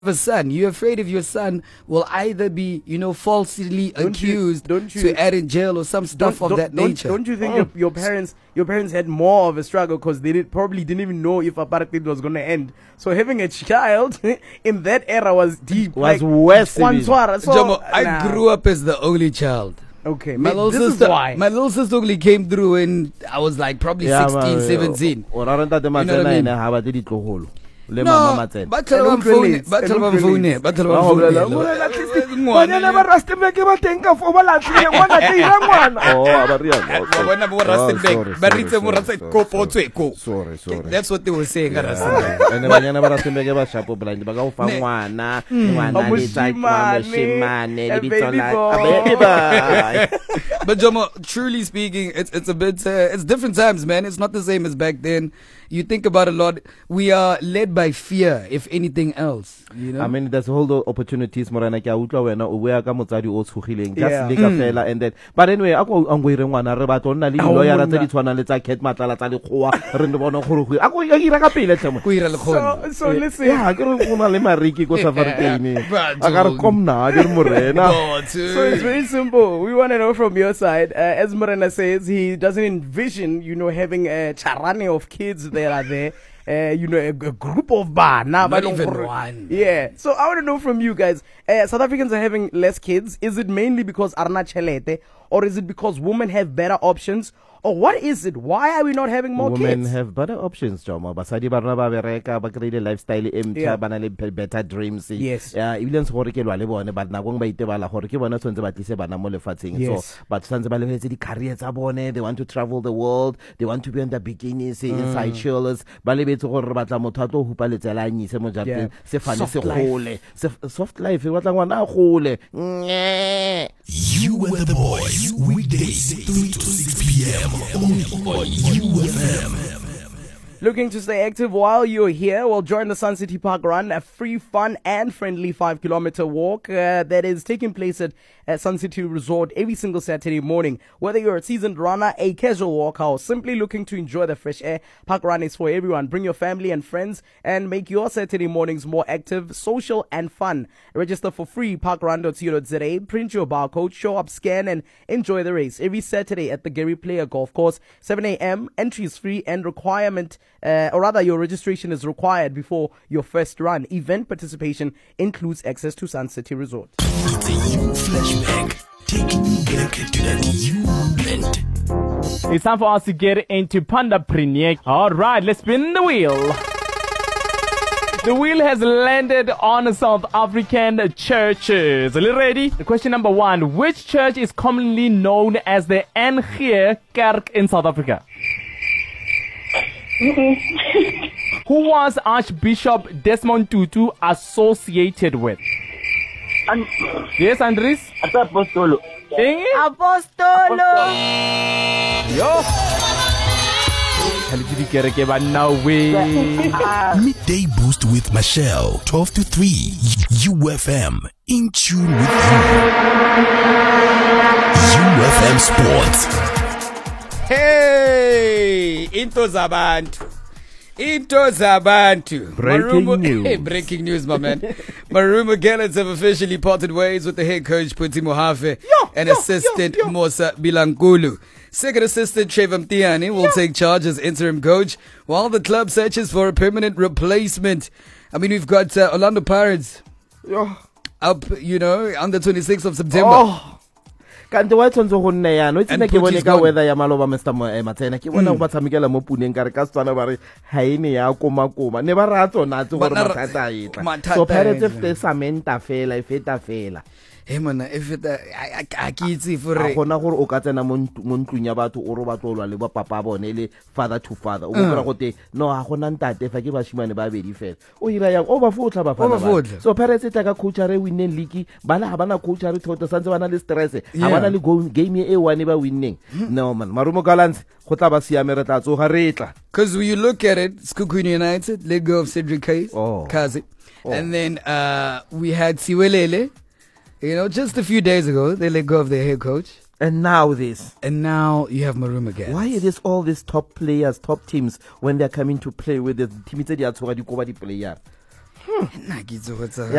a son, you're afraid if your son will either be, falsely accused to add in jail or some stuff of that nature. Don't you think your parents had more of a struggle because they probably didn't even know if apartheid was going to end? So having a child in that era was deep. Was worse. Jomo, I grew up as the only child. Okay, my little sister only came through when I was like probably 16, 17. No, battle phone. That's what they were saying. But Jomo, truly speaking, it's a bit, it's different times, man. It's not the same as back then. You think about a lot. We are led by fear, if anything else. I mean, there's a whole opportunities. Morana kya utla wena uwe ka motsadi o tshogileng just leka fela and then. But anyway, ako angwe re ngwana re batlo nna le lawyer tsa di tshwana le tsa Ket Matlala tsa lekgowa re ne bona gore go ako ya ira ka pele tlhamo. Go ira lekgowa. So listen. Yeah, ke re una le mariki ko Safartane. Aka re komna ke morena. So it's very simple. We want to know from your side. As Morena says, he doesn't envision, having a charane of kids that are there. A group of bana. Not even one. Yeah. So I want to know from you guys, South Africans are having less kids. Is it mainly because Arna Chelete, or is it because women have better options? Or what is it? Why are we not having more kids? Women have better options, Joma. Basadi barna ba bereka ba create lifestyle emtha bana le better dreams. Yes. Evidence gore ke lwa le bone ba nna go ba itebala gore ke bona tshwantse ba tlise bana mo lefatsheng. So but tshwantse ba lebetse di career tsa bone, they want to travel the world, they want to be on the bikinis inside chillers. Ba lebetse gore re batla motho a tlo hupa letsela nyise mo jarteng se fane se gole. Soft life e batla ngwana a gole. You were the boys, weekdays 3 to 6 p.m. only on UFM. Looking to stay active while you're here? Well, join the Sun City Park Run, a free, fun and friendly 5-kilometer walk that is taking place at Sun City Resort every single Saturday morning. Whether you're a seasoned runner, a casual walker, or simply looking to enjoy the fresh air, Park Run is for everyone. Bring your family and friends and make your Saturday mornings more active, social and fun. Register for free, parkrun.co.za, print your barcode, show up, scan and enjoy the race. Every Saturday at the Gary Player Golf Course, 7 a.m. Entry is free and your registration is required before your first run. Event participation includes access to Sun City Resort. It's a you flashback, taking you back to that you moment. It's time for us to get into Panda Priniek. All right, let's spin the wheel. The wheel has landed on South African churches. Are you ready? The question number 1. Which church is commonly known as the NG Kerk in South Africa? Who was Archbishop Desmond Tutu associated with? Yes, Andres? Apostolo. Apostolo. Yo. Midday Boost with Michelle, 12 to 3. UFM, in tune with you. UFM Sports. Hey, into Zabantu. Breaking news, my man. Marumo Gallants have officially parted ways with the head coach Puti Mohafe and assistant Mosa Bilankulu. Second assistant Trevor Mtiani will take charge as interim coach while the club searches for a permanent replacement. I mean, we've got Orlando Pirates up, on the 26th of September. Kanti wa tsonzo go nne yana o tsena ke bone ka weather ya maloba Mr. Matsena ke bona go ba tshamekela mo puneng ka re ka tswana ba re ha ine ya koma ne ba ra tsona tse gore mathata a itla so Pirates if the samenta fela ifeta fela hey mana if it I ke itse for re gona gore o ka tsena mo ntlung ya batho o ro batlolwa le ba papa bone le father to father o go go te no ha gona ntate fa ke bashimane ba bedi fela o ira yang o ba futla ba fana so Pirates tla ka coach re winning league bana ha bana coach re thota santse bana le stress ha bana le game e one ba winning no man Marumo Gallants go tla ba siame re tla tsoga re tla because when you look at it Sekhukhune United let go of Cedric Kazi and then we had Siwelele. Just a few days ago, they let go of their head coach. And now this. And now you have Marumo Gallants. Why is this all these top players, top teams, when they're coming to play with the teams that are the player? nna ke itse go tsa